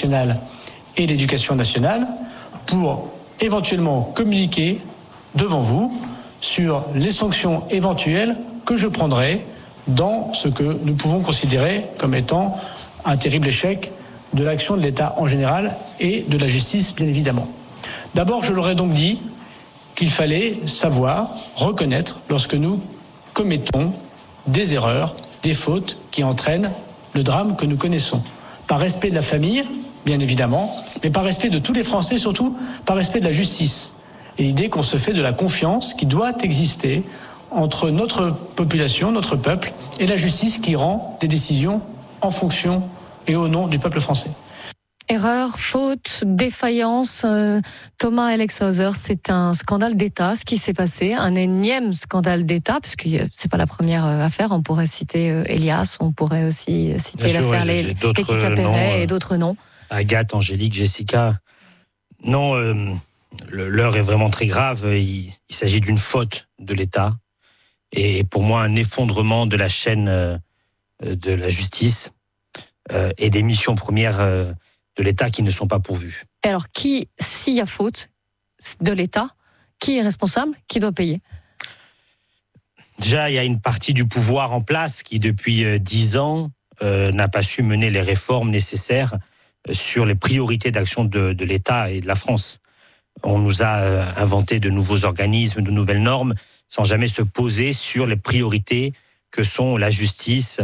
nationale et l'éducation nationale pour éventuellement communiquer devant vous sur les sanctions éventuelles que je prendrai dans ce que nous pouvons considérer comme étant un terrible échec de l'action de l'État en général et de la justice, bien évidemment. D'abord, je leur ai donc dit qu'il fallait savoir, reconnaître lorsque nous commettons des erreurs, des fautes qui entraînent le drame que nous connaissons. Par respect de la famille, bien évidemment, mais par respect de tous les Français, surtout par respect de la justice. Et l'idée qu'on se fait de la confiance qui doit exister entre notre population, notre peuple, et la justice qui rend des décisions en fonction et au nom du peuple français. Erreur, faute, défaillance. Thomas Alex Hauser, c'est un scandale d'État, ce qui s'est passé, un énième scandale d'État, parce que c'est pas la première affaire. On pourrait citer Elias, on pourrait aussi citer l'affaire Laetitia Perret et d'autres noms. Agathe, Angélique, Jessica. Non, l'heure est vraiment très grave. Il s'agit d'une faute de l'État et pour moi un effondrement de la chaîne de la justice et des missions premières de l'État qui ne sont pas pourvues. Et alors, s'il y a faute de l'État, qui est responsable, qui doit payer ? Déjà, il y a une partie du pouvoir en place qui, depuis 10 ans, n'a pas su mener les réformes nécessaires sur les priorités d'action de l'État et de la France. On nous a inventé de nouveaux organismes, de nouvelles normes, sans jamais se poser sur les priorités que sont la justice,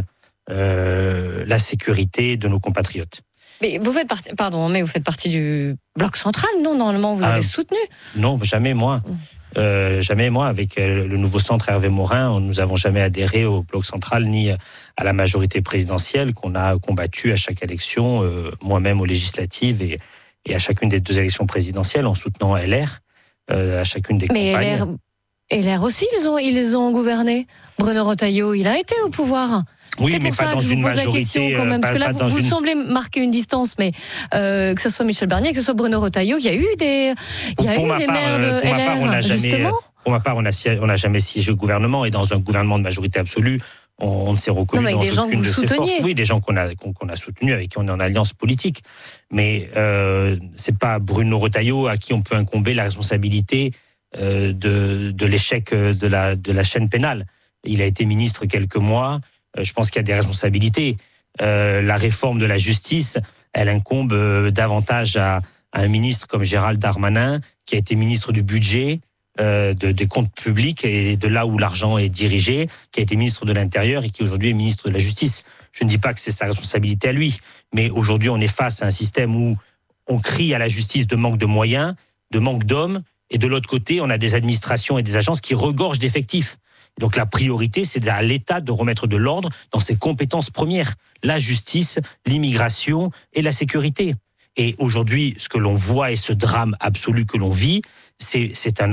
la sécurité de nos compatriotes. Mais vous faites partie du bloc central, non ? Normalement, vous avez soutenu ? Non, jamais moi. Jamais moi. Avec le nouveau centre Hervé Morin, nous n'avons jamais adhéré au bloc central ni à la majorité présidentielle qu'on a combattue à chaque élection, moi-même aux législatives et à chacune des 2 élections présidentielles en soutenant LR à chacune des campagnes. Mais LR aussi, ils ont gouverné. Bruno Retailleau, il a été au pouvoir. Oui, mais pas dans une majorité. Quand même, parce que là, vous semblez marquer une distance, mais que ce soit Michel Barnier, que ce soit Bruno Retailleau, il y a eu des maires de LR, justement. Pour ma part, on n'a jamais siégé au gouvernement, et dans un gouvernement de majorité absolue, on ne s'est reconnu dans aucune de ces forces. Oui, des gens qu'on a soutenus, avec qui on est en alliance politique. Mais c'est pas Bruno Retailleau à qui on peut incomber la responsabilité de l'échec de la chaîne pénale. Il a été ministre quelques mois. Je pense qu'il y a des responsabilités. La réforme de la justice, elle incombe davantage à un ministre comme Gérald Darmanin, qui a été ministre du budget, des comptes publics et de là où l'argent est dirigé, qui a été ministre de l'Intérieur et qui aujourd'hui est ministre de la Justice. Je ne dis pas que c'est sa responsabilité à lui, mais aujourd'hui on est face à un système où on crie à la justice de manque de moyens, de manque d'hommes, et de l'autre côté on a des administrations et des agences qui regorgent d'effectifs. Donc la priorité, c'est à l'État de remettre de l'ordre dans ses compétences premières, la justice, l'immigration et la sécurité. Et aujourd'hui, ce que l'on voit et ce drame absolu que l'on vit, c'est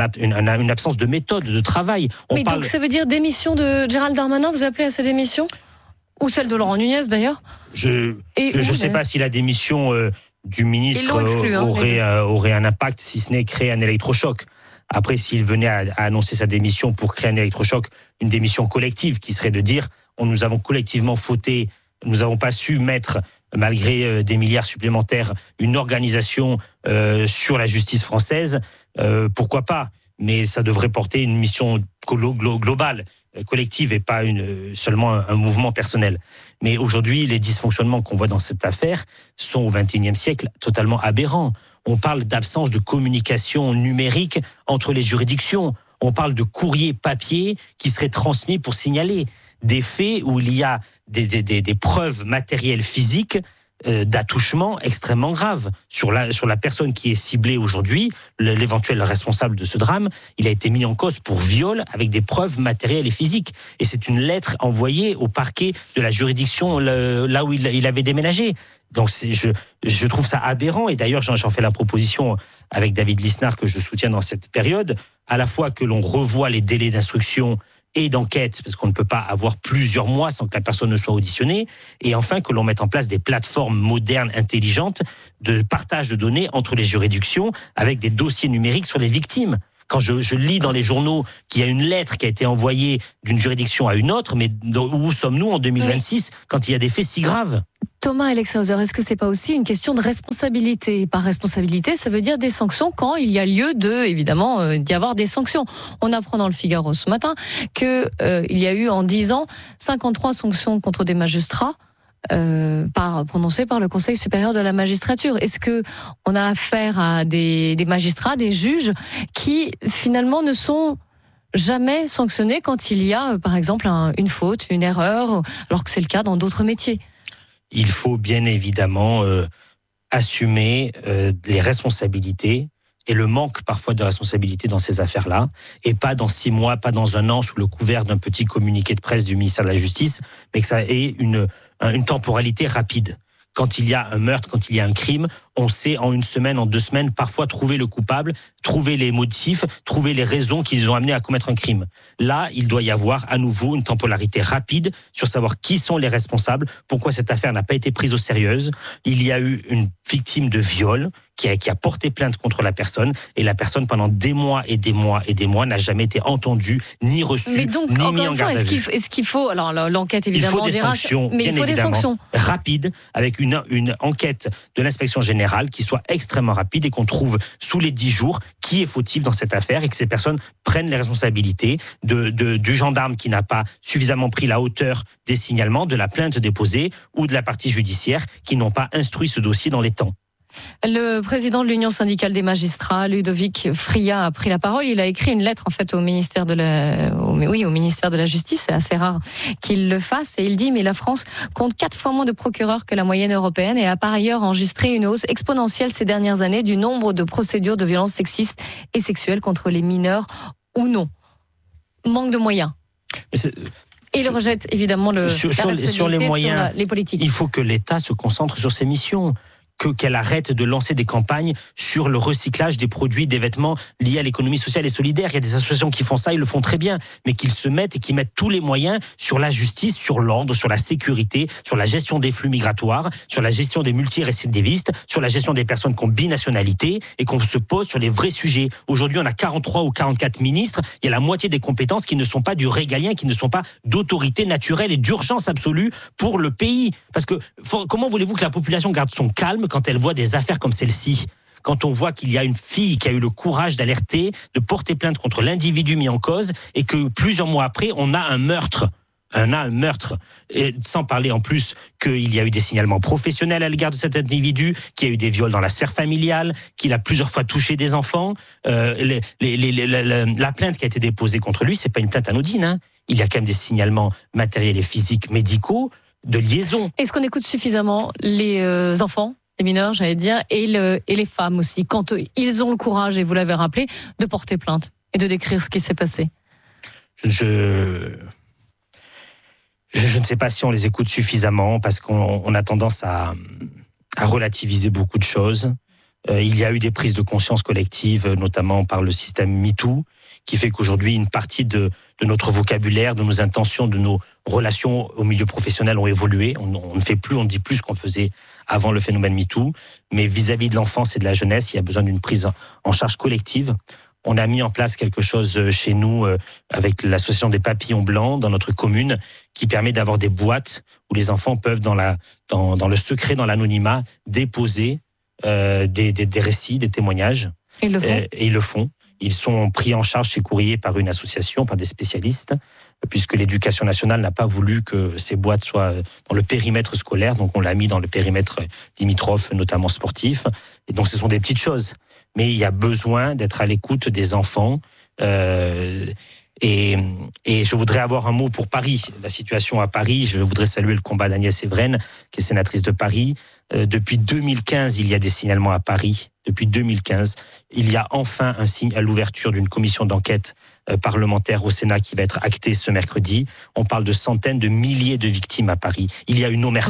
une absence de méthode, de travail. Donc ça veut dire démission de Gérald Darmanin, vous appelez à sa démission ? Ou celle de Laurent Nunez d'ailleurs ? Je ne sais pas si la démission du ministre aurait un impact, si ce n'est créer un électrochoc. Après, s'il venait à annoncer sa démission pour créer un électrochoc, une démission collective qui serait de dire nous avons collectivement fauté, nous n'avons pas su mettre, malgré des milliards supplémentaires, une organisation sur la justice française, pourquoi pas ? Mais ça devrait porter une mission globale, collective et pas seulement un mouvement personnel. Mais aujourd'hui, les dysfonctionnements qu'on voit dans cette affaire sont au XXIe siècle totalement aberrants. On parle d'absence de communication numérique entre les juridictions. On parle de courrier papier qui serait transmis pour signaler des faits où il y a des preuves matérielles physiques d'attouchement extrêmement graves. Sur la personne qui est ciblée aujourd'hui, l'éventuel responsable de ce drame, il a été mis en cause pour viol avec des preuves matérielles et physiques. Et c'est une lettre envoyée au parquet de la juridiction là où il avait déménagé. Donc je trouve ça aberrant, et d'ailleurs j'en fais la proposition avec David Lisnard que je soutiens dans cette période, à la fois que l'on revoie les délais d'instruction et d'enquête, parce qu'on ne peut pas avoir plusieurs mois sans que la personne ne soit auditionnée, et enfin que l'on mette en place des plateformes modernes, intelligentes, de partage de données entre les juridictions avec des dossiers numériques sur les victimes. Quand je lis dans les journaux qu'il y a une lettre qui a été envoyée d'une juridiction à une autre, mais où sommes-nous en 2026 quand il y a des faits si graves ? Thomas Elexhauser, est-ce que c'est pas aussi une question de responsabilité ? Par responsabilité, ça veut dire des sanctions quand il y a lieu d'y avoir des sanctions. On apprend dans le Figaro ce matin que il y a eu en 10 ans 53 sanctions contre des magistrats prononcées par le Conseil supérieur de la magistrature. Est-ce que on a affaire à des magistrats, des juges qui finalement ne sont jamais sanctionnés quand il y a, par exemple, une faute, une erreur, alors que c'est le cas dans d'autres métiers ? Il faut bien évidemment assumer les responsabilités et le manque parfois de responsabilité dans ces affaires-là, et pas dans 6 mois, pas dans 1 an, sous le couvert d'un petit communiqué de presse du ministère de la Justice, mais que ça ait une temporalité rapide. Quand il y a un meurtre, quand il y a un crime, on sait en 1 semaine, en 2 semaines, parfois trouver le coupable, trouver les motifs, trouver les raisons qui les ont amenés à commettre un crime. Là, il doit y avoir à nouveau une temporalité rapide sur savoir qui sont les responsables, pourquoi cette affaire n'a pas été prise au sérieux. Il y a eu une victime de viol qui a porté plainte contre la personne, et la personne, pendant des mois et des mois et des mois, n'a jamais été entendue, ni reçue, mais donc, ni mis en garde à vue. Est-ce qu'il faut, alors l'enquête évidemment, il faut des sanctions, mais il faut des sanctions rapides, avec une enquête de l'inspection générale qui soit extrêmement rapide et qu'on trouve sous les 10 jours qui est fautif dans cette affaire, et que ces personnes prennent les responsabilités du gendarme qui n'a pas suffisamment pris la hauteur des signalements, de la plainte déposée, ou de la partie judiciaire qui n'ont pas instruit ce dossier dans les temps. Le président de l'Union syndicale des magistrats, Ludovic Fria, a pris la parole. Il a écrit une lettre en fait au ministère de la Justice. C'est assez rare qu'il le fasse. Et il dit mais la France compte 4 fois moins de procureurs que la moyenne européenne et a par ailleurs enregistré une hausse exponentielle ces dernières années du nombre de procédures de violences sexistes et sexuelles contre les mineurs ou non. Manque de moyens. Et il rejette évidemment sur les moyens, sur les politiques. Il faut que l'État se concentre sur ses missions. Qu'elle arrête de lancer des campagnes sur le recyclage des produits, des vêtements liés à l'économie sociale et solidaire. Il y a des associations qui font ça, ils le font très bien, mais qu'ils se mettent et qu'ils mettent tous les moyens sur la justice, sur l'ordre, sur la sécurité, sur la gestion des flux migratoires, sur la gestion des multirécidivistes, sur la gestion des personnes qui ont binationalité, et qu'on se pose sur les vrais sujets. Aujourd'hui, on a 43 ou 44 ministres, il y a la moitié des compétences qui ne sont pas du régalien, qui ne sont pas d'autorité naturelle et d'urgence absolue pour le pays. Parce que comment voulez-vous que la population garde son calme quand elle voit des affaires comme celle-ci? Quand on voit qu'il y a une fille qui a eu le courage d'alerter, de porter plainte contre l'individu mis en cause, et que plusieurs mois après, on a un meurtre. Et sans parler en plus qu'il y a eu des signalements professionnels à l'égard de cet individu, qu'il y a eu des viols dans la sphère familiale, qu'il a plusieurs fois touché des enfants. La plainte qui a été déposée contre lui, c'est pas une plainte anodine, hein. Il y a quand même des signalements matériels et physiques, médicaux, de liaison. Est-ce qu'on écoute suffisamment les enfants, les mineurs, j'allais dire, et les femmes aussi, quand ils ont le courage, et vous l'avez rappelé, de porter plainte et de décrire ce qui s'est passé? Je ne sais pas si on les écoute suffisamment, parce qu'on a tendance à relativiser beaucoup de choses. Il y a eu des prises de conscience collectives, notamment par le système MeToo, qui fait qu'aujourd'hui, une partie de notre vocabulaire, de nos intentions, de nos relations au milieu professionnel ont évolué. On ne dit plus ce qu'on faisait avant le phénomène MeToo. Mais vis-à-vis de l'enfance et de la jeunesse, il y a besoin d'une prise en charge collective. On a mis en place quelque chose chez nous avec l'association des papillons blancs dans notre commune, qui permet d'avoir des boîtes où les enfants peuvent, dans le secret, dans l'anonymat, déposer des récits, des témoignages. Ils le font. Et ils le font. Ils sont pris en charge chez Courrier par une association, par des spécialistes, puisque l'Éducation nationale n'a pas voulu que ces boîtes soient dans le périmètre scolaire, donc on l'a mis dans le périmètre limitrophe, notamment sportif. Et donc ce sont des petites choses. Mais il y a besoin d'être à l'écoute des enfants. Et je voudrais avoir un mot pour Paris. La situation à Paris, je voudrais saluer le combat d'Agnès Evren, qui est sénatrice de Paris. Depuis 2015, il y a des signalements à Paris. Depuis 2015, il y a enfin un signe à l'ouverture d'une commission d'enquête parlementaire au Sénat qui va être actée ce mercredi. On parle de centaines de milliers de victimes à Paris. Il y a une omerta.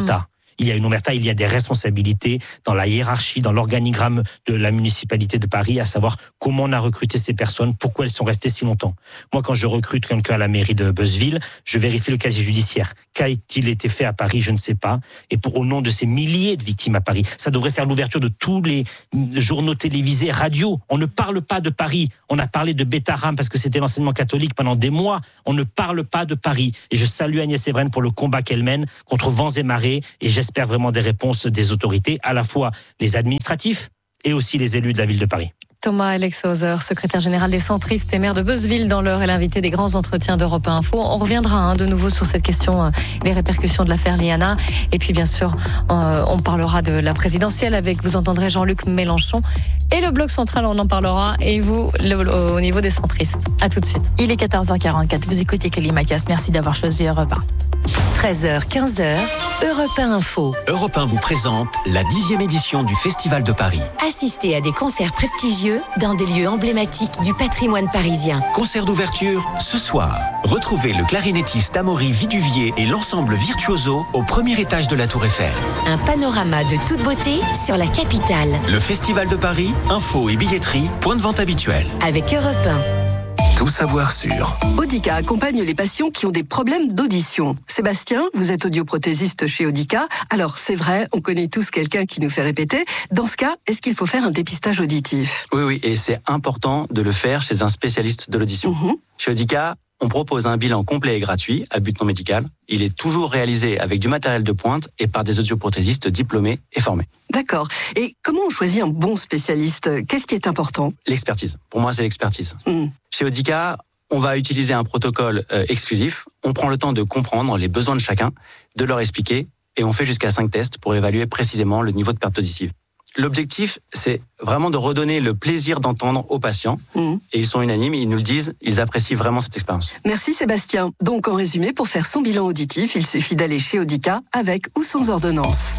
Il y a une omerta, il y a des responsabilités dans la hiérarchie, dans l'organigramme de la municipalité de Paris, à savoir comment on a recruté ces personnes, pourquoi elles sont restées si longtemps. Moi, quand je recrute quelqu'un à la mairie de Beuzeville, je vérifie le casier judiciaire. Qu'a-t-il été fait à Paris? Je ne sais pas. Et au nom de ces milliers de victimes à Paris, ça devrait faire l'ouverture de tous les journaux télévisés, radio. On ne parle pas de Paris. On a parlé de Bétaram parce que c'était l'enseignement catholique pendant des mois. On ne parle pas de Paris. Et je salue Agnès Evren pour le combat qu'elle mène contre vents et marées. Et j'espère vraiment des réponses des autorités, à la fois les administratifs et aussi les élus de la ville de Paris. Thomas Alexhauser, secrétaire général des centristes et maire de Beuzeville dans l'Eure, est l'invité des grands entretiens d'Europe 1 Info. On reviendra de nouveau sur cette question, les répercussions de l'affaire Liana. Et puis bien sûr, on parlera de la présidentielle avec, vous entendrez Jean-Luc Mélenchon. Et le bloc central, on en parlera. Et vous, au niveau des centristes. À tout de suite. Il est 14h44. Vous écoutez Kelly Mathias. Merci d'avoir choisi Europe 1. 13h, 15h, Europe 1 Info. Europe 1 vous présente la 10e édition du Festival de Paris. Assistez à des concerts prestigieux dans des lieux emblématiques du patrimoine parisien. Concert d'ouverture ce soir. Retrouvez le clarinettiste Amaury Viduvier et l'ensemble Virtuoso au premier étage de la Tour Eiffel. Un panorama de toute beauté sur la capitale. Le Festival de Paris, info et billetterie, point de vente habituel. Avec Europe 1. Tout savoir sur. Audica accompagne les patients qui ont des problèmes d'audition. Sébastien, vous êtes audioprothésiste chez Audica. Alors, c'est vrai, on connaît tous quelqu'un qui nous fait répéter. Dans ce cas, est-ce qu'il faut faire un dépistage auditif? Oui, et c'est important de le faire chez un spécialiste de l'audition. Chez Audica, on propose un bilan complet et gratuit à but non médical. Il est toujours réalisé avec du matériel de pointe et par des audioprothésistes diplômés et formés. D'accord. Et comment on choisit un bon spécialiste? Qu'est-ce qui est important? L'expertise. Pour moi, c'est l'expertise. Chez Audica, on va utiliser un protocole exclusif. On prend le temps de comprendre les besoins de chacun, de leur expliquer, et on fait jusqu'à 5 tests pour évaluer précisément le niveau de perte auditive. L'objectif, c'est vraiment de redonner le plaisir d'entendre aux patients. Et ils sont unanimes, ils nous le disent, ils apprécient vraiment cette expérience. Merci Sébastien. Donc en résumé, pour faire son bilan auditif, il suffit d'aller chez Audica avec ou sans ordonnance.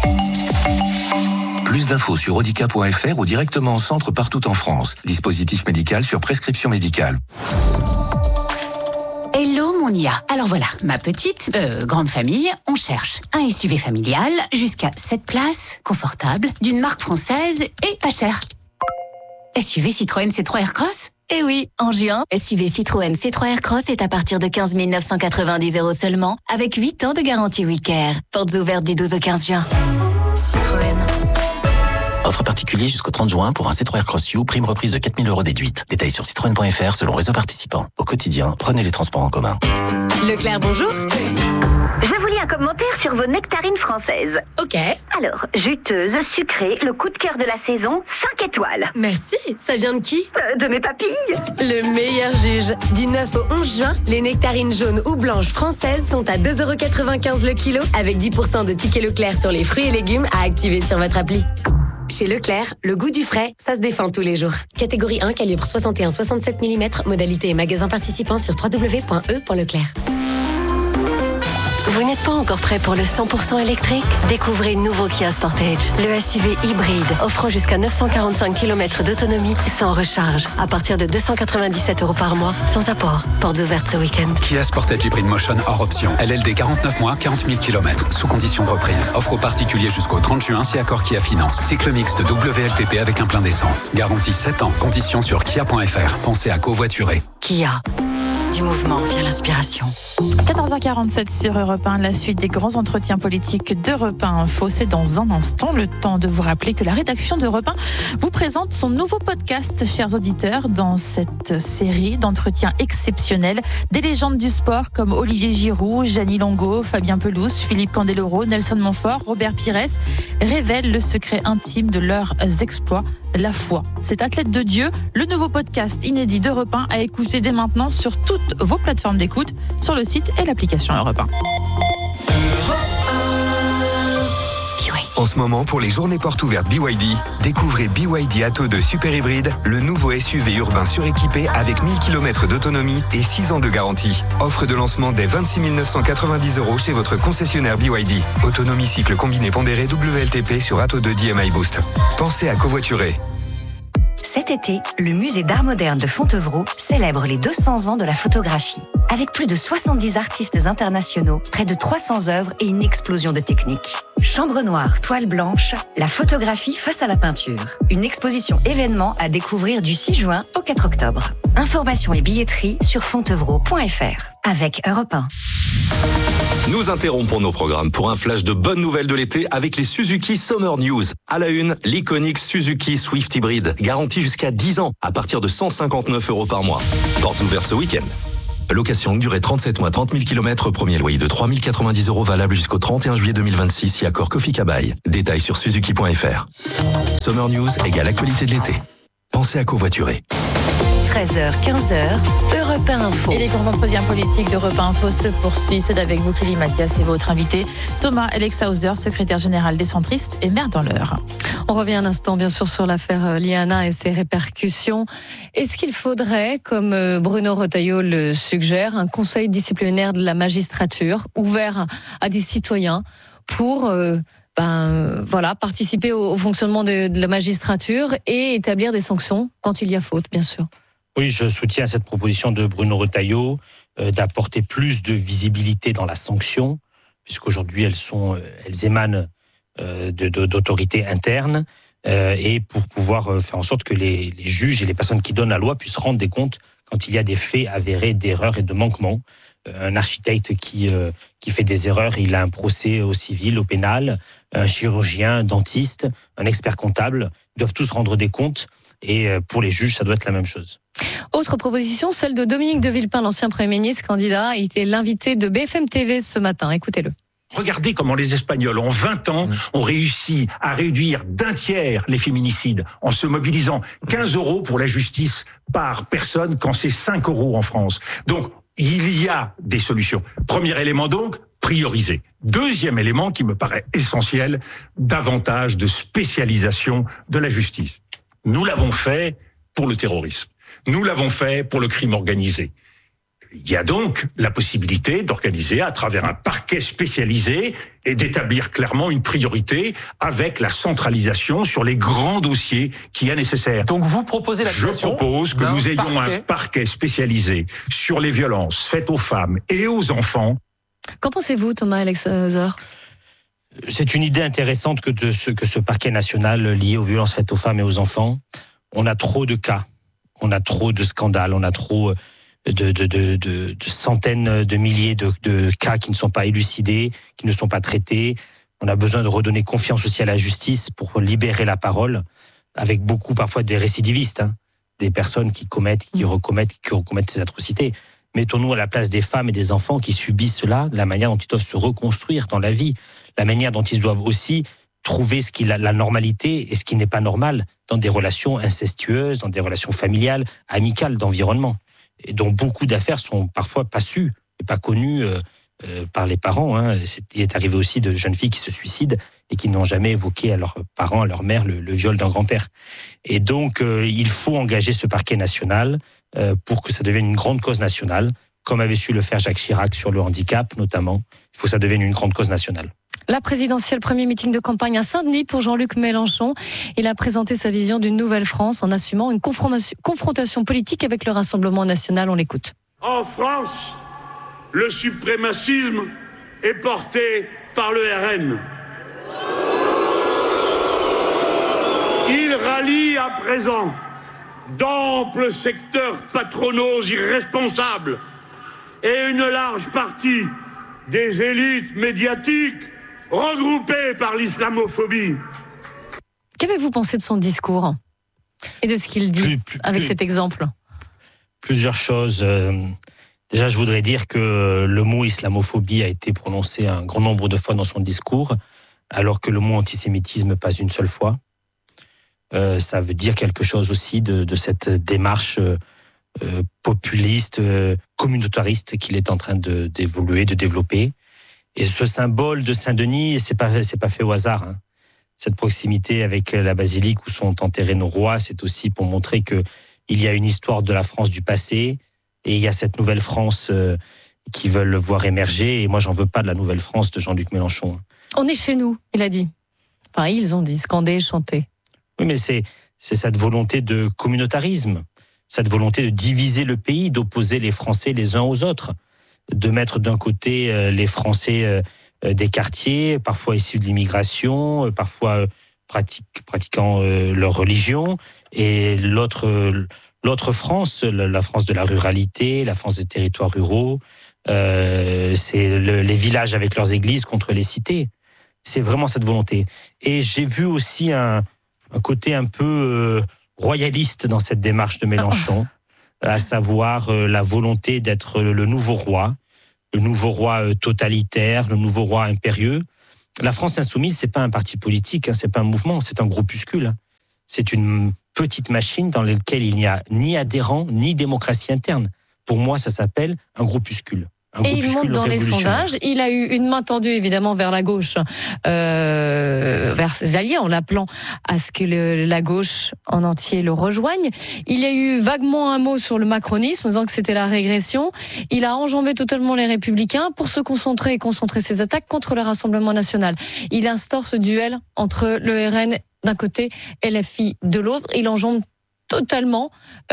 Plus d'infos sur audica.fr ou directement en centre partout en France. Dispositif médical sur prescription médicale. Hello Monia. Alors voilà, ma petite, grande famille, on cherche un SUV familial jusqu'à 7 places, confortable, d'une marque française et pas cher. SUV Citroën C3 Aircross? Eh oui, en juin, SUV Citroën C3 Aircross est à partir de 15 990 € seulement, avec 8 ans de garantie WeCare. Portes ouvertes du 12 au 15 juin. Citroën. Offre particulier jusqu'au 30 juin pour un C3 Aircross U, prime reprise de 4 000 € déduite. Détails sur citroën.fr selon réseau participant. Au quotidien, prenez les transports en commun. Leclerc, bonjour. Je vous lis un commentaire sur vos nectarines françaises. Ok. Alors, juteuse, sucrée, le coup de cœur de la saison, 5 étoiles. Merci. Ça vient de qui? De mes papilles. Le meilleur juge. Du 9 au 11 juin, les nectarines jaunes ou blanches françaises sont à 2,95 € le kilo, avec 10% de tickets Leclerc sur les fruits et légumes à activer sur votre appli. Chez Leclerc, le goût du frais, ça se défend tous les jours. Catégorie 1, calibre 61-67 mm, modalité et magasin participant sur www.e.leclerc. Vous n'êtes pas encore prêt pour le 100% électrique? Découvrez nouveau Kia Sportage, le SUV hybride, offrant jusqu'à 945 km d'autonomie sans recharge, à partir de 297 € par mois, sans apport. Portes ouvertes ce week-end. Kia Sportage Hybrid Motion hors option. LLD 49 mois, 40 000 km, sous condition de reprise. Offre aux particuliers jusqu'au 30 juin si accord Kia Finance. Cycle mixte WLTP avec un plein d'essence. Garantie 7 ans. Conditions sur kia.fr. Pensez à covoiturer. Kia. Du mouvement via l'inspiration. 14h47 sur Europe 1, la suite des grands entretiens politiques d'Europe 1 Info. C'est dans un instant, le temps de vous rappeler que la rédaction d'Europe 1 vous présente son nouveau podcast, chers auditeurs, dans cette série d'entretiens exceptionnels. Des légendes du sport comme Olivier Giroud, Gianni Longo, Fabien Pelouse, Philippe Candeloro, Nelson Montfort, Robert Pires révèlent le secret intime de leurs exploits, la foi. Cet athlète de Dieu, le nouveau podcast inédit d'Europe 1 à écouter dès maintenant sur toutes vos plateformes d'écoute, sur le site et l'application Europe 1. En ce moment, pour les journées portes ouvertes BYD, découvrez BYD Atto 2 Super Hybride, le nouveau SUV urbain suréquipé avec 1000 km d'autonomie et 6 ans de garantie. Offre de lancement dès 26 990 € chez votre concessionnaire BYD. Autonomie cycle combiné pondéré WLTP sur Atto 2 DMI Boost. Pensez à covoiturer. Cet été, le musée d'art moderne de Fontevraud célèbre les 200 ans de la photographie. Avec plus de 70 artistes internationaux, près de 300 œuvres et une explosion de techniques. Chambre noire, toile blanche, la photographie face à la peinture. Une exposition événement à découvrir du 6 juin au 4 octobre. Informations et billetterie sur fontevraud.fr avec Europe 1. Nous interrompons nos programmes pour un flash de bonnes nouvelles de l'été avec les Suzuki Summer News. À la une, l'iconique Suzuki Swift Hybrid, garantie jusqu'à 10 ans à partir de 159 € par mois. Portes ouvertes ce week-end. Location longue durée 37 mois, 30 000 km, premier loyer de 3 090 € valable jusqu'au 31 juillet 2026 si accord Kofi Kabaï. Détails sur suzuki.fr. Summer News égale actualité de l'été. Pensez à covoiturer. 13h, 15h, Europe 1 Info. Et les grands entretiens politiques d'Europe 1 Info se poursuivent. C'est avec vous, Kelly Mathias, et votre invité, Thomas Elexhauser, secrétaire général des centristes et maire dans l'Eure. On revient un instant, bien sûr, sur l'affaire Liana et ses répercussions. Est-ce qu'il faudrait, comme Bruno Retailleau le suggère, un conseil disciplinaire de la magistrature ouvert à des citoyens pour participer au fonctionnement de la magistrature et établir des sanctions quand il y a faute, bien sûr? Oui, je soutiens cette proposition de Bruno Retailleau d'apporter plus de visibilité dans la sanction, puisqu'aujourd'hui elles émanent d'autorités internes, et pour pouvoir faire en sorte que les juges et les personnes qui donnent la loi puissent rendre des comptes quand il y a des faits avérés d'erreurs et de manquements. Un architecte qui fait des erreurs, il a un procès au civil, au pénal. Un chirurgien, un dentiste, un expert comptable, ils doivent tous rendre des comptes. Et pour les juges, ça doit être la même chose. Autre proposition, celle de Dominique de Villepin, l'ancien Premier ministre, candidat. Il était l'invité de BFM TV ce matin. Écoutez-le. Regardez comment les Espagnols, en 20 ans, ont réussi à réduire d'un tiers les féminicides en se mobilisant 15 € pour la justice par personne quand c'est 5 € en France. Donc, il y a des solutions. Premier élément donc, prioriser. Deuxième élément qui me paraît essentiel, davantage de spécialisation de la justice. Nous l'avons fait pour le terrorisme. Nous l'avons fait pour le crime organisé. Il y a donc la possibilité d'organiser à travers un parquet spécialisé et d'établir clairement une priorité avec la centralisation sur les grands dossiers qui est nécessaire. Donc vous proposez la création? Je propose que nous ayons un parquet spécialisé sur les violences faites aux femmes et aux enfants. Qu'en pensez-vous, Thomas Elexhauser? C'est une idée intéressante que ce parquet national lié aux violences faites aux femmes et aux enfants. On a trop de cas, on a trop de scandales, on a trop de centaines de milliers de cas qui ne sont pas élucidés, qui ne sont pas traités. On a besoin de redonner confiance aussi à la justice pour libérer la parole, avec beaucoup parfois des récidivistes, des personnes qui commettent, qui recommettent ces atrocités. Mettons-nous à la place des femmes et des enfants qui subissent cela, la manière dont ils doivent se reconstruire dans la vie, la manière dont ils doivent aussi trouver ce qui est la normalité et ce qui n'est pas normal dans des relations incestueuses, dans des relations familiales, amicales, d'environnement. Et dont beaucoup d'affaires sont parfois pas sues et pas connues par les parents. Il est arrivé aussi de jeunes filles qui se suicident et qui n'ont jamais évoqué à leurs parents, à leur mère, le viol d'un grand-père. Et donc, il faut engager ce parquet national pour que ça devienne une grande cause nationale, comme avait su le faire Jacques Chirac sur le handicap, notamment. Il faut que ça devienne une grande cause nationale. La présidentielle, premier meeting de campagne à Saint-Denis pour Jean-Luc Mélenchon. Il a présenté sa vision d'une nouvelle France en assumant une confrontation politique avec le Rassemblement national. On l'écoute. En France, le suprémacisme est porté par le RN. Il rallie à présent d'amples secteurs patronaux irresponsables et une large partie des élites médiatiques regroupées par l'islamophobie. Qu'avez-vous pensé de son discours et de ce qu'il dit avec cet exemple? Plusieurs choses. Déjà, je voudrais dire que le mot islamophobie a été prononcé un grand nombre de fois dans son discours, alors que le mot antisémitisme pas une seule fois. Ça veut dire quelque chose aussi de cette démarche populiste, communautariste qu'il est en train d'évoluer, de développer. Et ce symbole de Saint-Denis, c'est pas fait au hasard. Cette proximité avec la basilique où sont enterrés nos rois, c'est aussi pour montrer que il y a une histoire de la France du passé et il y a cette nouvelle France qui veulent voir émerger. Et moi, j'en veux pas de la nouvelle France de Jean-Luc Mélenchon. On est chez nous, il a dit. Enfin, ils ont dit, scandé, chanté. Oui, mais c'est c'est cette volonté de communautarisme, cette volonté de diviser le pays, d'opposer les Français les uns aux autres, de mettre d'un côté les Français des quartiers, parfois issus de l'immigration, parfois pratiquant leur religion, et l'autre France, la France de la ruralité, la France des territoires ruraux, c'est les villages avec leurs églises contre les cités. C'est vraiment cette volonté. Et j'ai vu aussi un côté un peu royaliste dans cette démarche de Mélenchon, à savoir la volonté d'être le nouveau roi totalitaire, le nouveau roi impérieux. La France insoumise, c'est pas un parti politique, c'est pas un mouvement, c'est un groupuscule. C'est une petite machine dans laquelle il n'y a ni adhérents, ni démocratie interne. Pour moi, ça s'appelle un groupuscule. Et il monte dans les sondages. Il a eu une main tendue, évidemment, vers la gauche, vers ses alliés, en l'appelant à ce que la gauche en entier le rejoigne. Il y a eu vaguement un mot sur le macronisme, disant que c'était la régression. Il a enjambé totalement les Républicains pour se concentrer ses attaques contre le Rassemblement national. Il instaure ce duel entre le RN d'un côté et LFI de l'autre. Il enjambe totalement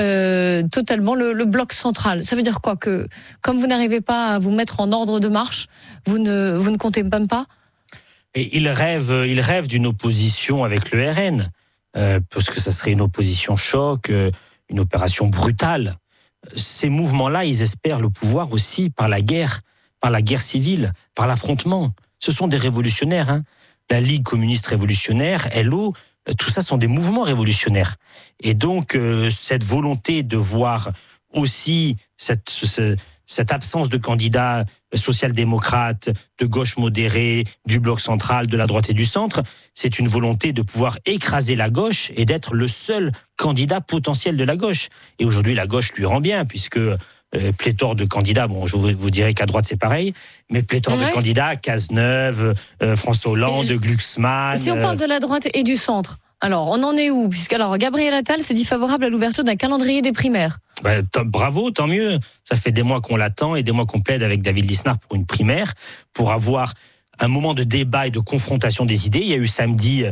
le bloc central. Ça veut dire quoi? Que comme vous n'arrivez pas à vous mettre en ordre de marche, vous ne comptez même pas? Et il rêve d'une opposition avec le RN, parce que ça serait une opposition choc, une opération brutale. Ces mouvements-là, ils espèrent le pouvoir aussi par la guerre civile, par l'affrontement. Ce sont des révolutionnaires. La Ligue communiste révolutionnaire, LO, tout ça sont des mouvements révolutionnaires. Et donc, cette volonté de voir aussi cette absence de candidats social-démocrates, de gauche modérée, du bloc central, de la droite et du centre, c'est une volonté de pouvoir écraser la gauche et d'être le seul candidat potentiel de la gauche. Et aujourd'hui, la gauche lui rend bien, puisque pléthore de candidats, bon, je vous dirais qu'à droite c'est pareil, mais pléthore de candidats, Cazeneuve, François Hollande, Glucksmann. Si on parle de la droite et du centre, alors on en est où? Puisque alors Gabriel Attal s'est dit favorable à l'ouverture d'un calendrier des primaires. Bravo, tant mieux. Ça fait des mois qu'on l'attend et des mois qu'on plaide avec David Lisnard pour une primaire, pour avoir un moment de débat et de confrontation des idées. Il y a eu samedi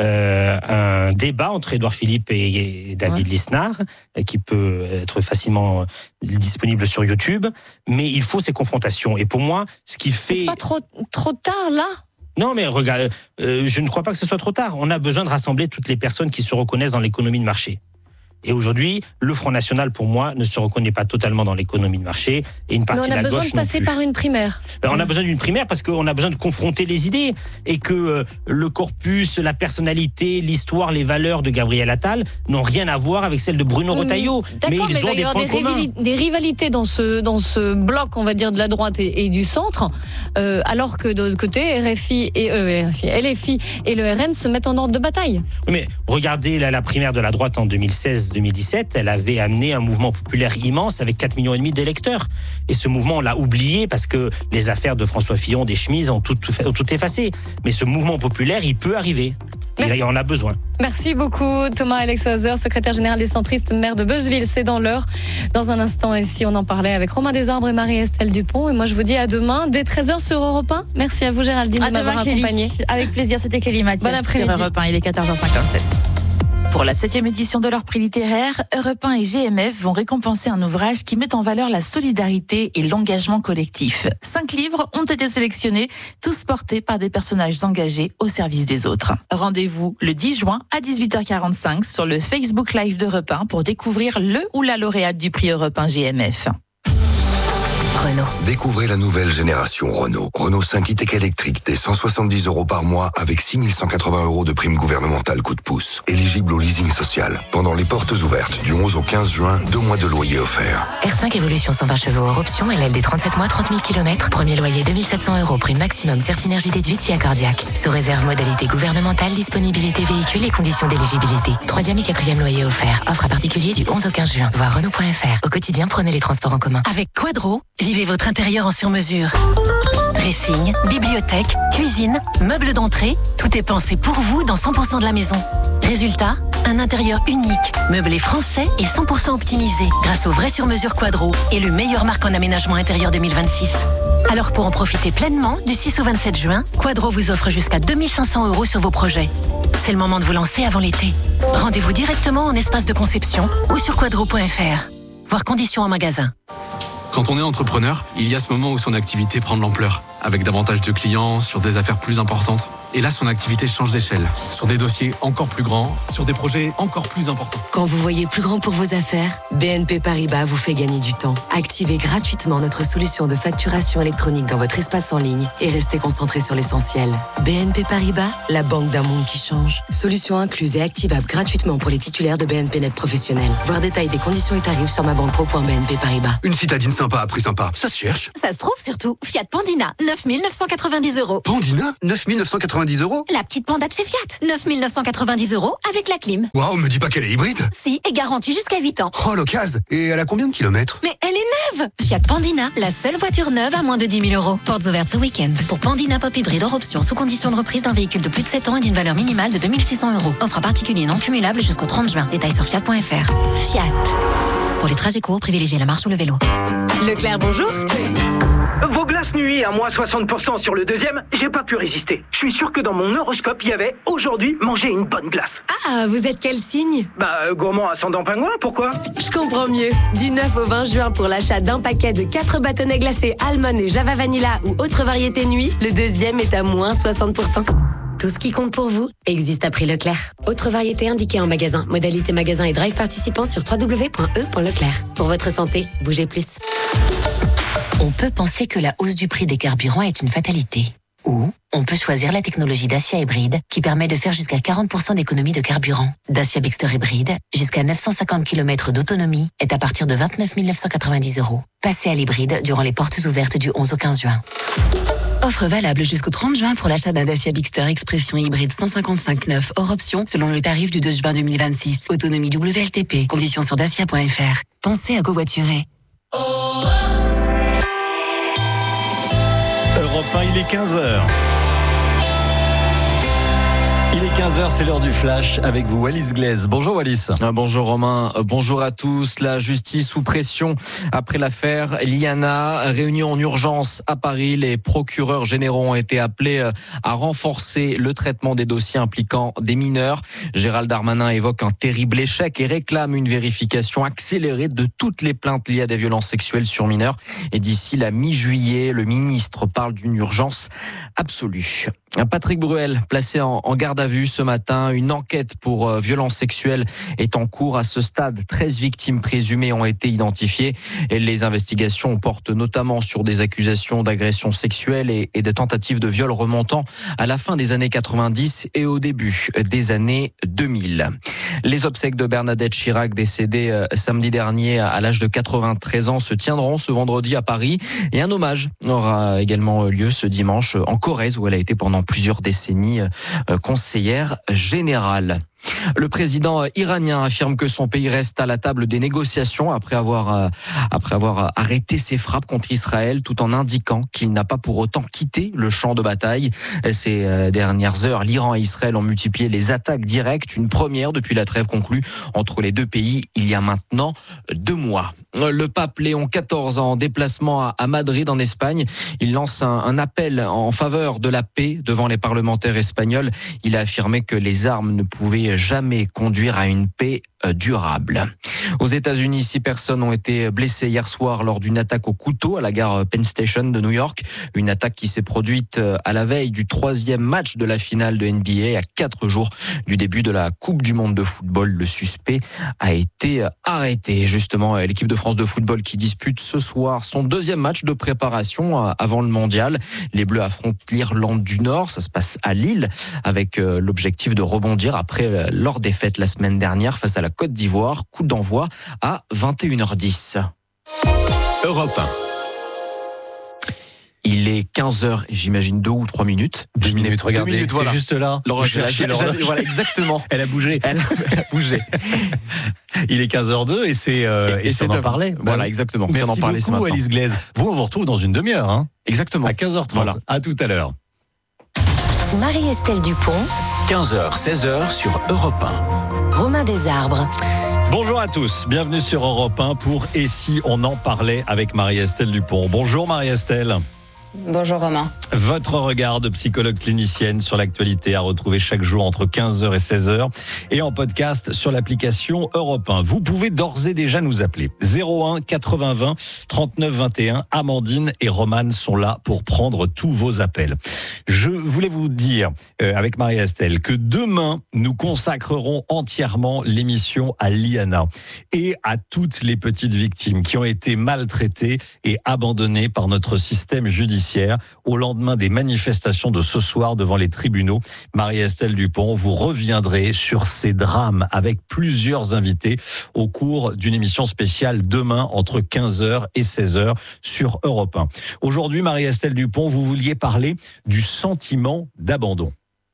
un débat entre Édouard Philippe et David Lisnard, qui peut être facilement disponible sur YouTube, mais il faut ces confrontations. Et pour moi, ce qui fait... C'est pas trop tard, là ? Non, mais regarde, je ne crois pas que ce soit trop tard. On a besoin de rassembler toutes les personnes qui se reconnaissent dans l'économie de marché. Et aujourd'hui, le Front National, pour moi, ne se reconnaît pas totalement dans l'économie de marché. Et une partie de la gauche non plus. On a besoin de passer par une primaire. On a besoin d'une primaire parce qu'on a besoin de confronter les idées. Et que le corpus, la personnalité, l'histoire, les valeurs de Gabriel Attal n'ont rien à voir avec celles de Bruno Retailleau. Mais ils ont des points communs. Des rivalités dans ce bloc, on va dire, de la droite et du centre. Alors que de l'autre côté, LFI et le RN se mettent en ordre de bataille. Oui, mais regardez la primaire de la droite en 2016-2017, elle avait amené un mouvement populaire immense avec 4,5 millions d'électeurs. Et ce mouvement, on l'a oublié parce que les affaires de François Fillon, des chemises, ont tout effacé. Mais ce mouvement populaire, il peut arriver. Il en a besoin. Merci beaucoup Thomas Alexhauser, secrétaire général des centristes, maire de Beuzeville. C'est dans l'heure. Dans un instant, ici, on en parlait avec Romain Desarbres et Marie-Estelle Dupont. Et moi, je vous dis à demain, dès 13h sur Europe 1. Merci à vous Géraldine de m'avoir accompagnée. Avec plaisir, c'était Clélie Mathias. Bon après-midi. Sur Europe 1, il est 14h57. Pour la 7e édition de leur prix littéraire, Europe 1 et GMF vont récompenser un ouvrage qui met en valeur la solidarité et l'engagement collectif. 5 livres ont été sélectionnés, tous portés par des personnages engagés au service des autres. Rendez-vous le 10 juin à 18h45 sur le Facebook Live d'Europe 1 pour découvrir le ou la lauréate du prix Europe 1 GMF. Renault. Découvrez la nouvelle génération Renault. Renault 5 e-tech électrique dès 170 € par mois avec 6 180 € de prime gouvernementale coup de pouce. Éligible au leasing social. Pendant les portes ouvertes du 11 au 15 juin, 2 mois de loyer offerts. R5 Évolution 120 chevaux hors option, LLD 37 mois, 30 000 km. Premier loyer 2 700 €, prime maximum Certinergie déduite si accordiaque. Sous réserve modalité gouvernementale, disponibilité véhicule et conditions d'éligibilité. 3e et 4e loyer offert. Offre à particulier du 11 au 15 juin. Voir Renault.fr. Au quotidien, prenez les transports en commun. Avec Quadro, vivez votre intérieur en sur-mesure. Dressing, bibliothèque, cuisine, meubles d'entrée, tout est pensé pour vous dans 100% de la maison. Résultat, un intérieur unique, meublé français et 100% optimisé grâce au vrai sur-mesure Quadro et le meilleur marque en aménagement intérieur 2026. Alors pour en profiter pleinement, du 6 au 27 juin, Quadro vous offre jusqu'à 2 500 € sur vos projets. c'est le moment de vous lancer avant l'été. Rendez-vous directement en espace de conception ou sur quadro.fr. Voir conditions en magasin. Quand on est entrepreneur, il y a ce moment où son activité prend de l'ampleur, avec davantage de clients, sur des affaires plus importantes. Et là, son activité change d'échelle, sur des dossiers encore plus grands, sur des projets encore plus importants. Quand vous voyez plus grand pour vos affaires, BNP Paribas vous fait gagner du temps. Activez gratuitement notre solution de facturation électronique dans votre espace en ligne et restez concentré sur l'essentiel. BNP Paribas, la banque d'un monde qui change. Solution incluse et activable gratuitement pour les titulaires de BNP Net professionnels. Voir détail des conditions et tarifs sur mabanpro.bnp Paribas. Une citadine sympa à prix sympa, ça se cherche. Ça se trouve surtout. Fiat Pandina, 9 990 €. Pandina, 9 990 €. La petite Panda de chez Fiat, 9 990 € avec la clim. Waouh, me dis pas qu'elle est hybride. Si, et garantie jusqu'à 8 ans. Oh, l'occasion. Et elle a combien de kilomètres? Mais elle est neuve. Fiat Pandina, la seule voiture neuve à moins de 10 000 €. Portes ouvertes ce week-end. Pour Pandina Pop Hybride hors option, sous condition de reprise d'un véhicule de plus de 7 ans et d'une valeur minimale de 2 600 €. Offre à particulier non cumulable jusqu'au 30 juin. Détails sur fiat.fr. Fiat. Pour les trajets courts, privilégiez la marche ou le vélo. Leclerc, bonjour. Vos glaces nuit à moins 60% sur le deuxième, j'ai pas pu résister. Je suis sûr que dans mon horoscope, il y avait aujourd'hui manger une bonne glace. Ah, vous êtes quel signe? Gourmand ascendant pingouin, pourquoi? Je comprends mieux. Du 9 au 20 juin pour l'achat d'un paquet de 4 bâtonnets glacés Almond et Java Vanilla ou autre variété nuit, le deuxième est à moins 60%. Tout ce qui compte pour vous existe à prix Leclerc. Autre variété indiquée en magasin. Modalité magasin et drive participant sur www.e.leclerc. Pour votre santé, bougez plus. On peut penser que la hausse du prix des carburants est une fatalité. Ou on peut choisir la technologie Dacia Hybride qui permet de faire jusqu'à 40% d'économie de carburant. Dacia Bigster Hybride, jusqu'à 950 km d'autonomie, est à partir de 29 990 €. Passez à l'hybride durant les portes ouvertes du 11 au 15 juin. Offre valable jusqu'au 30 juin pour l'achat d'un Dacia Bigster Expression hybride 155/9 hors option selon le tarif du 2 juin 2026. Autonomie WLTP. Conditions sur dacia.fr. Pensez à covoiturer. Europe 1, il est 15h. Il est 15h, c'est l'heure du flash avec vous, Wallis Glaise. Bonjour Wallis. Bonjour Romain, bonjour à tous. La justice sous pression après l'affaire Liana. Réunion en urgence à Paris. Les procureurs généraux ont été appelés à renforcer le traitement des dossiers impliquant des mineurs. Gérald Darmanin évoque un terrible échec et réclame une vérification accélérée de toutes les plaintes liées à des violences sexuelles sur mineurs. Et d'ici la mi-juillet, le ministre parle d'une urgence absolue. Patrick Bruel, placé en garde à vue ce matin. Une enquête pour violences sexuelles est en cours. À ce stade, 13 victimes présumées ont été identifiées. Et les investigations portent notamment sur des accusations d'agression sexuelle et de tentatives de viol remontant à la fin des années 90 et au début des années 2000. Les obsèques de Bernadette Chirac, décédée samedi dernier à l'âge de 93 ans, se tiendront ce vendredi à Paris. Et un hommage aura également lieu ce dimanche en Corrèze, où elle a été pendant plusieurs décennies conseillère générale. Le président iranien affirme que son pays reste à la table des négociations après avoir arrêté ses frappes contre Israël, tout en indiquant qu'il n'a pas pour autant quitté le champ de bataille. Ces dernières heures, l'Iran et Israël ont multiplié les attaques directes, une première depuis la trêve conclue entre les deux pays il y a maintenant 2 mois. Le pape Léon XIV en déplacement à Madrid en Espagne, il lance un appel en faveur de la paix devant les parlementaires espagnols. Il a affirmé que les armes ne pouvaient jamais conduire à une paix durable. Aux États-Unis, 6 personnes ont été blessées hier soir lors d'une attaque au couteau à la gare Penn Station de New York. Une attaque qui s'est produite à la veille du 3e match de la finale de NBA, à 4 jours du début de la Coupe du Monde de football. Le suspect a été arrêté. Justement, l'équipe de France de football qui dispute ce soir son 2e match de préparation avant le mondial. Les Bleus affrontent l'Irlande du Nord. Ça se passe à Lille avec l'objectif de rebondir après leur défaite la semaine dernière face à la Côte d'Ivoire. Coup d'envoi à 21h10. Europe 1. Il est 15h et j'imagine 2 ou 3 minutes. 2 minutes, regardez, 2 minutes, voilà. C'est juste là. Voilà, exactement. Elle a bougé. Elle a bougé. Il est 15h02 et c'est on en parlait. Voilà, exactement. Merci on en parlait beaucoup, Wallis Glaise. Vous, on vous retrouve dans une demi-heure. Hein, exactement. À 15h30. Voilà. À tout à l'heure. Marie-Estelle Dupont. 15h, 16h sur Europe 1. Romain Desarbres. Bonjour à tous, bienvenue sur Europe 1 pour Et si on en parlait avec Marie-Estelle Dupont. Bonjour Marie-Estelle. Bonjour Romain. Votre regard de psychologue clinicienne sur l'actualité à retrouver chaque jour entre 15h et 16h et en podcast sur l'application Europe 1. Vous pouvez d'ores et déjà nous appeler 01 80 20 39 21. Amandine et Romane sont là pour prendre tous vos appels. Je voulais vous dire avec Marie-Estelle que demain nous consacrerons entièrement l'émission à Liana et à toutes les petites victimes qui ont été maltraitées et abandonnées par notre système judiciaire au lendemain des manifestations de ce soir devant les tribunaux. Marie-Estelle Dupont, vous reviendrez sur ces drames avec plusieurs invités au cours d'une émission spéciale demain entre 15h et 16h sur Europe 1. Aujourd'hui, Marie-Estelle Dupont, vous vouliez parler du sentiment d'abandon.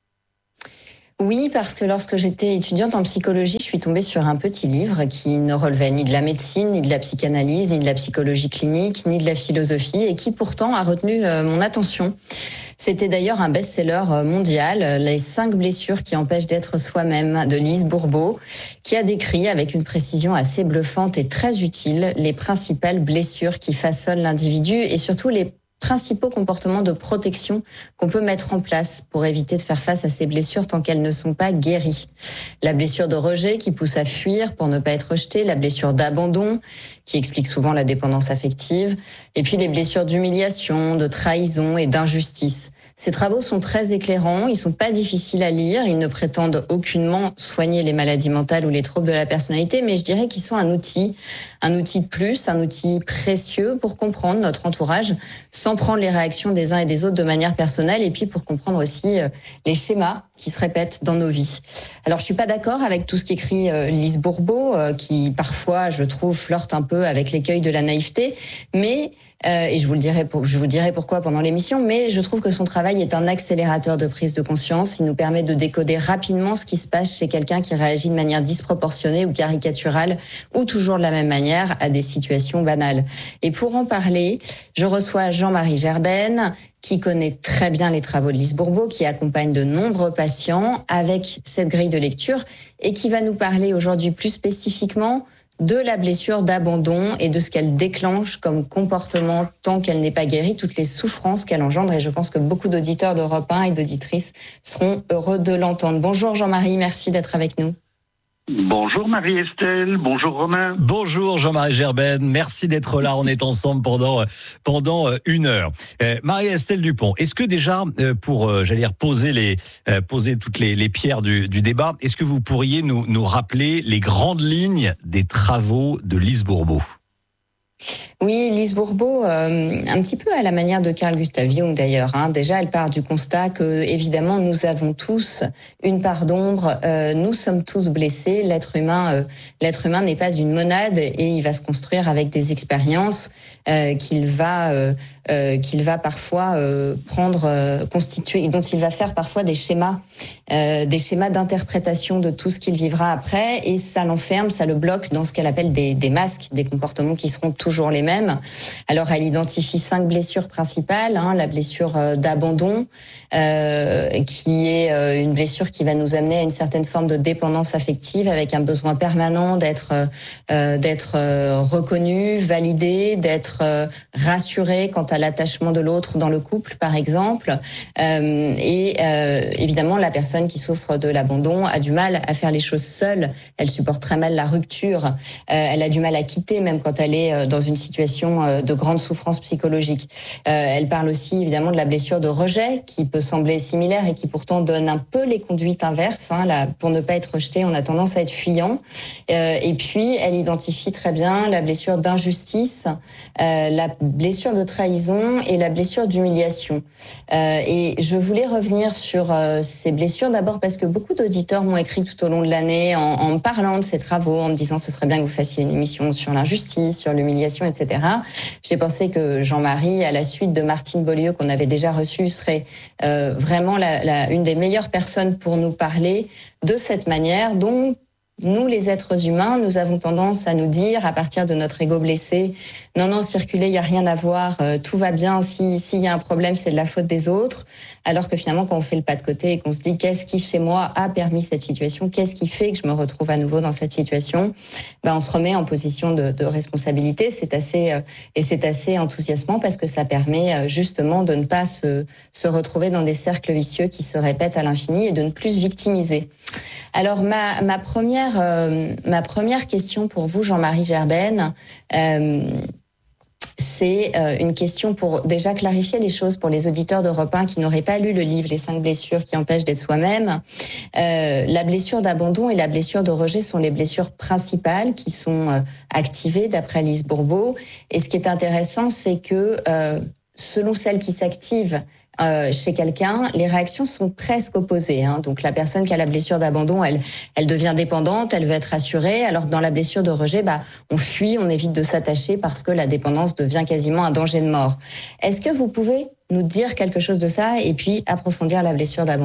Oui, parce que lorsque j'étais étudiante en psychologie, je suis tombée sur un petit livre qui ne relevait ni de la médecine, ni de la psychanalyse, ni de la psychologie clinique, ni de la philosophie, et qui pourtant a retenu mon attention. C'était d'ailleurs un best-seller mondial, Les 5 blessures qui empêchent d'être soi-même, de Lise Bourbeau, qui a décrit avec une précision assez bluffante et très utile les principales blessures qui façonnent l'individu et surtout les principaux comportements de protection qu'on peut mettre en place pour éviter de faire face à ces blessures tant qu'elles ne sont pas guéries. La blessure de rejet qui pousse à fuir pour ne pas être rejeté, la blessure d'abandon qui explique souvent la dépendance affective, et puis les blessures d'humiliation, de trahison et d'injustice. Ces travaux sont très éclairants, ils sont pas difficiles à lire, ils ne prétendent aucunement soigner les maladies mentales ou les troubles de la personnalité, mais je dirais qu'ils sont un outil de plus, un outil précieux pour comprendre notre entourage sans prendre les réactions des uns et des autres de manière personnelle, et puis pour comprendre aussi les schémas qui se répètent dans nos vies. Alors je suis pas d'accord avec tout ce qu'écrit Lise Bourbeau, qui parfois, je trouve, flirte un peu avec l'écueil de la naïveté, mais et je vous dirai pourquoi pendant l'émission, mais je trouve que son travail est un accélérateur de prise de conscience. Il nous permet de décoder rapidement ce qui se passe chez quelqu'un qui réagit de manière disproportionnée ou caricaturale, ou toujours de la même manière à des situations banales. Et pour en parler, je reçois Jean-Marie Gerben, qui connaît très bien les travaux de Lise Bourbeau, qui accompagne de nombreux patients avec cette grille de lecture et qui va nous parler aujourd'hui plus spécifiquement de la blessure d'abandon et de ce qu'elle déclenche comme comportement tant qu'elle n'est pas guérie, toutes les souffrances qu'elle engendre. Et je pense que beaucoup d'auditeurs d'Europe 1 et d'auditrices seront heureux de l'entendre. Bonjour Jean-Marie, merci d'être avec nous. Bonjour Marie-Estelle, bonjour Romain. Bonjour Jean-Marie Gerben, merci d'être là, on est ensemble pendant 1 heure. Marie-Estelle Dupont, est-ce que déjà, pour poser toutes les pierres du débat, est-ce que vous pourriez nous rappeler les grandes lignes des travaux de Lise Bourbeau ? Oui, Lise Bourbeau, un petit peu à la manière de Carl Gustav Jung d'ailleurs. Déjà, elle part du constat que, évidemment, nous avons tous une part d'ombre. Nous sommes tous blessés. L'être humain n'est pas une monade et il va se construire avec des expériences qu'il va parfois constituer, dont il va faire parfois des schémas d'interprétation de tout ce qu'il vivra après, et ça l'enferme, ça le bloque dans ce qu'elle appelle des masques, des comportements qui seront toujours les mêmes. Alors elle identifie 5 blessures principales, la blessure d'abandon, qui est une blessure qui va nous amener à une certaine forme de dépendance affective, avec un besoin permanent d'être reconnu, validé, d'être rassuré quant à l'attachement de l'autre dans le couple, par exemple. Évidemment, la personne qui souffre de l'abandon a du mal à faire les choses seule. Elle supporte très mal la rupture. Elle a du mal à quitter, même quand elle est dans une situation de grande souffrance psychologique. Elle parle aussi, évidemment, de la blessure de rejet, qui peut sembler similaire et qui pourtant donne un peu les conduites inverses. Pour ne pas être rejeté, on a tendance à être fuyant. Et puis, elle identifie très bien la blessure d'injustice, la blessure de trahison et la blessure d'humiliation. Et je voulais revenir sur ces blessures, d'abord parce que beaucoup d'auditeurs m'ont écrit tout au long de l'année en me parlant de ces travaux, en me disant ce serait bien que vous fassiez une émission sur l'injustice, sur l'humiliation, etc. J'ai pensé que Jean-Marie, à la suite de Martine Beaulieu, qu'on avait déjà reçue, serait vraiment une des meilleures personnes pour nous parler de cette manière dont Nous, les êtres humains, nous avons tendance à nous dire, à partir de notre ego blessé, non, circuler, il n'y a rien à voir, tout va bien, s'il y a un problème, c'est de la faute des autres. Alors que finalement, quand on fait le pas de côté et qu'on se dit, qu'est-ce qui, chez moi, a permis cette situation, qu'est-ce qui fait que je me retrouve à nouveau dans cette situation, on se remet en position de responsabilité. C'est assez enthousiasmant parce que ça permet justement de ne pas se retrouver dans des cercles vicieux qui se répètent à l'infini et de ne plus se victimiser. Alors, ma première question pour vous, Jean-Marie Gerben, c'est une question pour déjà clarifier les choses pour les auditeurs d'Europe 1 qui n'auraient pas lu le livre « Les 5 blessures qui empêchent d'être soi-même ». La blessure d'abandon et la blessure de rejet sont les blessures principales qui sont activées d'après Lise Bourbeau. Et ce qui est intéressant, c'est que selon celle qui s'active chez quelqu'un, les réactions sont presque opposées. Donc la personne qui a la blessure d'abandon, elle devient dépendante, elle veut être rassurée, alors que dans la blessure de rejet, on fuit, on évite de s'attacher parce que la dépendance devient quasiment un danger de mort. Est-ce que vous pouvez nous dire quelque chose de ça et puis approfondir la blessure d'abandon ?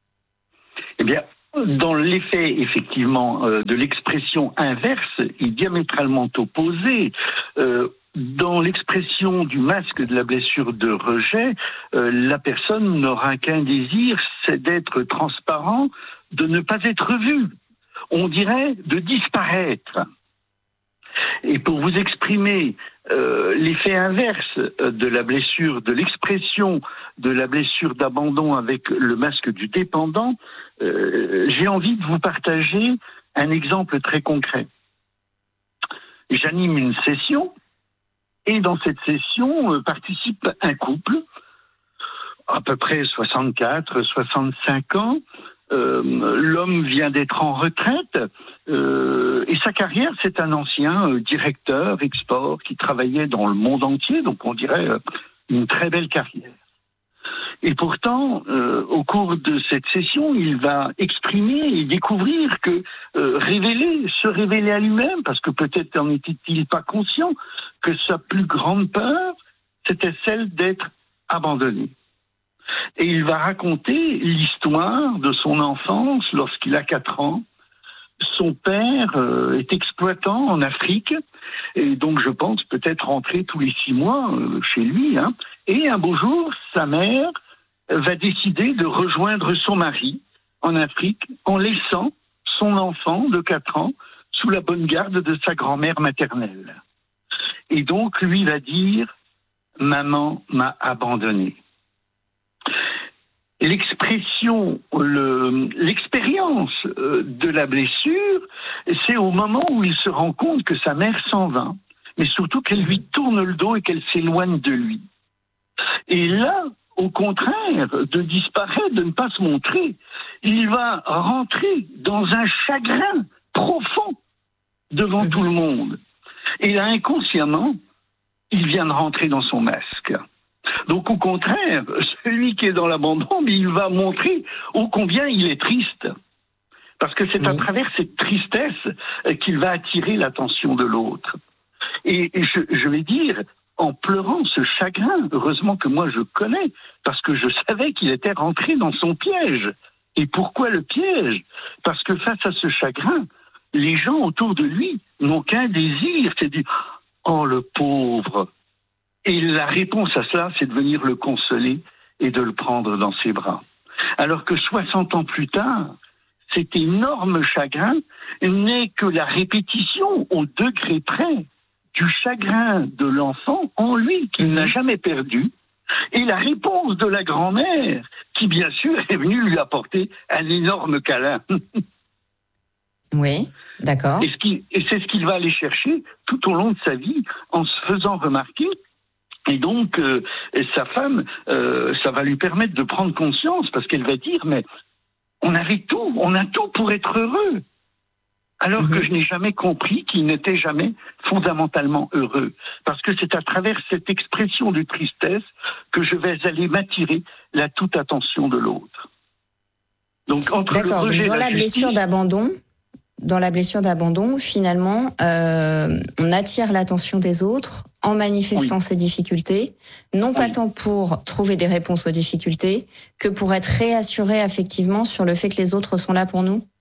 Eh bien, dans l'effet, effectivement, de l'expression inverse est diamétralement opposée. Dans l'expression du masque de la blessure de rejet, la personne n'aura qu'un désir, c'est d'être transparent, de ne pas être vu. On dirait de disparaître. Et pour vous exprimer l'effet inverse de la blessure, de l'expression de la blessure d'abandon avec le masque du dépendant, j'ai envie de vous partager un exemple très concret. J'anime une session. Et dans cette session participe un couple, à peu près 64, 65 ans. L'homme vient d'être en retraite et sa carrière, c'est un ancien directeur export qui travaillait dans le monde entier, donc on dirait une très belle carrière. Et pourtant, au cours de cette session, il va exprimer et découvrir que se révéler à lui-même, parce que peut-être n'en était-il pas conscient, que sa plus grande peur, c'était celle d'être abandonné. Et il va raconter l'histoire de son enfance lorsqu'il a 4 ans. Son père est exploitant en Afrique, et donc je pense peut-être rentrer tous les 6 mois chez lui. Et un beau jour, sa mère va décider de rejoindre son mari en Afrique en laissant son enfant de 4 ans sous la bonne garde de sa grand-mère maternelle. Et donc, lui va dire « Maman m'a abandonné ». L'expérience de la blessure, c'est au moment où il se rend compte que sa mère s'en va, mais surtout qu'elle lui tourne le dos et qu'elle s'éloigne de lui. Et là, au contraire, de disparaître, de ne pas se montrer, il va rentrer dans un chagrin profond devant tout le monde. Et là, inconsciemment, il vient de rentrer dans son masque. Donc, au contraire, celui qui est dans l'abandon, il va montrer ô combien il est triste. Parce que c'est à travers cette tristesse qu'il va attirer l'attention de l'autre. Et je vais dire, en pleurant ce chagrin, heureusement que moi je connais, parce que je savais qu'il était rentré dans son piège. Et pourquoi le piège ? Parce que face à ce chagrin, les gens autour de lui n'ont qu'un désir, c'est de dire « Oh, le pauvre !» Et la réponse à cela, c'est de venir le consoler et de le prendre dans ses bras. Alors que 60 ans plus tard, cet énorme chagrin n'est que la répétition au degré près du chagrin de l'enfant en lui, qu'il n'a jamais perdu, et la réponse de la grand-mère, qui bien sûr est venue lui apporter un énorme câlin. Oui, d'accord. Et c'est ce qu'il va aller chercher tout au long de sa vie, en se faisant remarquer. Et donc, sa femme, ça va lui permettre de prendre conscience, parce qu'elle va dire, mais on a tout pour être heureux. Alors que je n'ai jamais compris qu'il n'était jamais fondamentalement heureux. Parce que c'est à travers cette expression de tristesse que je vais aller m'attirer la toute attention de l'autre. Donc, entre le rejet et la justice, dans la blessure d'abandon, finalement, on attire l'attention des autres en manifestant ses difficultés, non pas tant pour trouver des réponses aux difficultés, que pour être réassuré effectivement sur le fait que les autres sont là pour nous.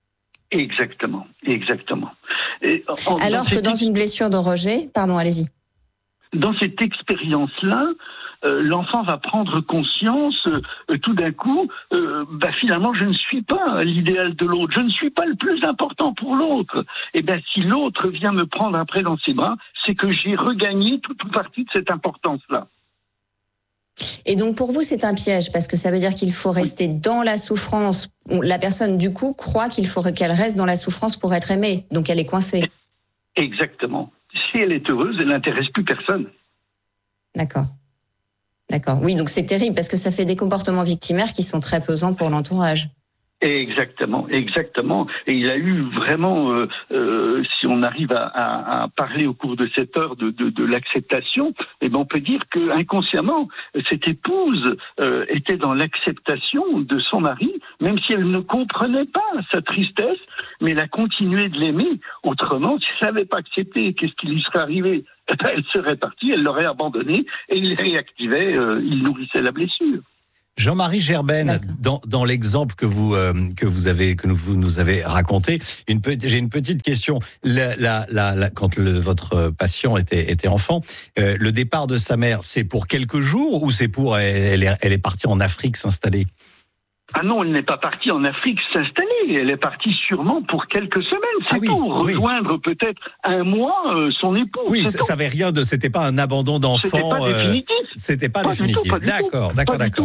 Exactement. Alors que dans une blessure de rejet, pardon, allez-y. Dans cette expérience-là, l'enfant va prendre conscience tout d'un coup, finalement je ne suis pas l'idéal de l'autre, je ne suis pas le plus important pour l'autre. Et si l'autre vient me prendre après dans ses bras, c'est que j'ai regagné toute partie de cette importance-là. Et donc pour vous c'est un piège parce que ça veut dire qu'il faut rester dans la souffrance. La personne du coup croit qu'elle reste dans la souffrance pour être aimée, donc elle est coincée. Exactement. Si elle est heureuse, elle n'intéresse plus personne. D'accord. Oui, donc c'est terrible parce que ça fait des comportements victimaires qui sont très pesants pour l'entourage. Exactement. Et il a eu vraiment, si on arrive à parler au cours de cette heure de l'acceptation, on peut dire que inconsciemment, cette épouse était dans l'acceptation de son mari, même si elle ne comprenait pas sa tristesse, mais elle a continué de l'aimer. Autrement, si elle n'avait pas accepté, qu'est-ce qui lui serait arrivé ? Elle serait partie, elle l'aurait abandonné et il réactivait, il nourrissait la blessure. Jean-Marie Gerben, dans l'exemple que vous nous avez raconté, j'ai une petite question. Quand votre patient était enfant, le départ de sa mère, c'est pour quelques jours ou c'est pour elle est partie en Afrique s'installer? Ah non, elle n'est pas partie en Afrique s'installer. Elle est partie sûrement pour quelques semaines. C'est tout. Rejoindre peut-être un mois son époux. Oui, ça n'avait rien de. C'était pas un abandon d'enfant. C'était pas définitif. C'était pas définitif. D'accord.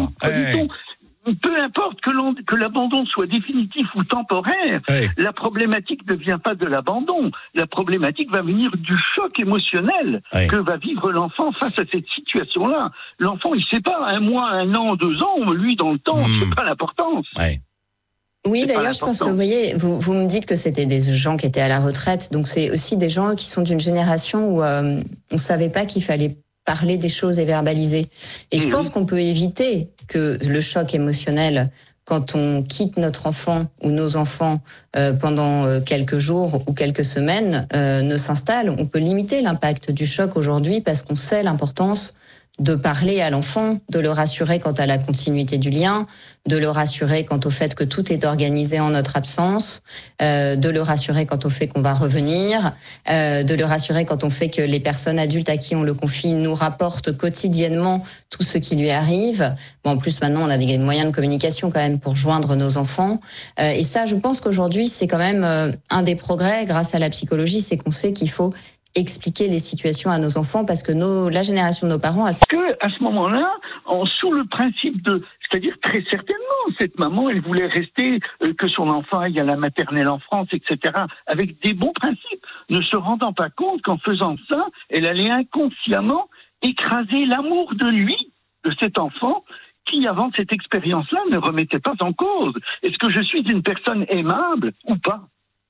Peu importe que l'abandon soit définitif ou temporaire, la problématique ne vient pas de l'abandon. La problématique va venir du choc émotionnel que va vivre l'enfant face à cette situation-là. L'enfant, il ne sait pas, 1 mois, 1 an, 2 ans, lui, dans le temps, c'est pas l'importance. Oui, d'ailleurs, je pense que vous voyez, vous me dites que c'était des gens qui étaient à la retraite, donc c'est aussi des gens qui sont d'une génération où on ne savait pas qu'il fallait parler des choses et verbaliser. Et je pense qu'on peut éviter que le choc émotionnel, quand on quitte notre enfant ou nos enfants pendant quelques jours ou quelques semaines, ne s'installe. On peut limiter l'impact du choc aujourd'hui parce qu'on sait l'importance de parler à l'enfant, de le rassurer quant à la continuité du lien, de le rassurer quant au fait que tout est organisé en notre absence, de le rassurer quant au fait qu'on va revenir, de le rassurer quant au fait que les personnes adultes à qui on le confie nous rapportent quotidiennement tout ce qui lui arrive. En plus, maintenant, on a des moyens de communication quand même pour joindre nos enfants. Et ça, je pense qu'aujourd'hui, c'est quand même un des progrès grâce à la psychologie, c'est qu'on sait qu'il faut expliquer les situations à nos enfants parce que la génération de nos parents a... Que à ce moment-là, sous le principe c'est-à-dire très certainement, cette maman, elle voulait rester, que son enfant aille à la maternelle en France, etc., avec des bons principes, ne se rendant pas compte qu'en faisant ça, elle allait inconsciemment écraser l'amour de lui, de cet enfant, qui, avant cette expérience-là, ne remettait pas en cause. Est-ce que je suis une personne aimable ou pas ?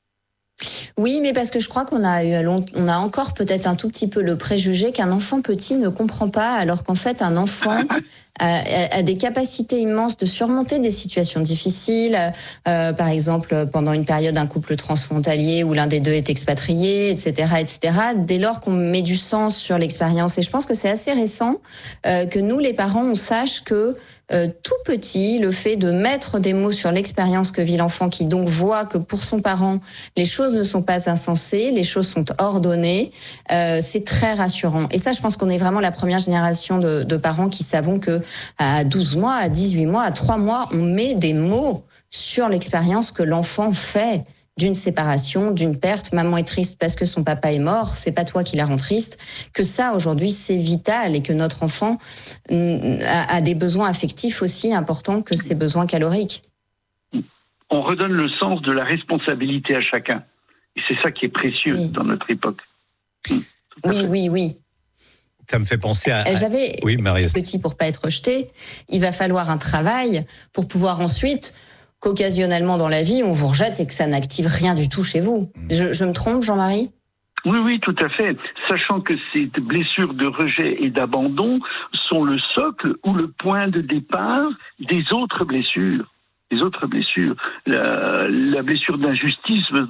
Oui, mais parce que je crois qu'on a encore peut-être un tout petit peu le préjugé qu'un enfant petit ne comprend pas, alors qu'en fait un enfant a des capacités immenses de surmonter des situations difficiles. Par exemple, pendant une période d'un couple transfrontalier où l'un des deux est expatrié, etc., dès lors qu'on met du sens sur l'expérience. Et je pense que c'est assez récent que nous, les parents, on sache que tout petit, le fait de mettre des mots sur l'expérience que vit l'enfant, qui donc voit que pour son parent, les choses ne sont pas insensées, les choses sont ordonnées, c'est très rassurant. Et ça, je pense qu'on est vraiment la première génération de parents qui savons que à 12 mois, à 18 mois, à 3 mois, on met des mots sur l'expérience que l'enfant fait d'une séparation, d'une perte. Maman est triste parce que son papa est mort, c'est pas toi qui la rend triste. Que ça, aujourd'hui, c'est vital et que notre enfant a des besoins affectifs aussi importants que ses besoins caloriques. On redonne le sens de la responsabilité à chacun. Et c'est ça qui est précieux dans notre époque. Oui. Ça me fait penser à... J'avais petit pour pas être rejeté. Il va falloir un travail pour pouvoir ensuite... qu'occasionnellement dans la vie, on vous rejette et que ça n'active rien du tout chez vous. Je me trompe, Jean-Marie ? Oui, tout à fait. Sachant que ces blessures de rejet et d'abandon sont le socle ou le point de départ des autres blessures. La blessure d'injustice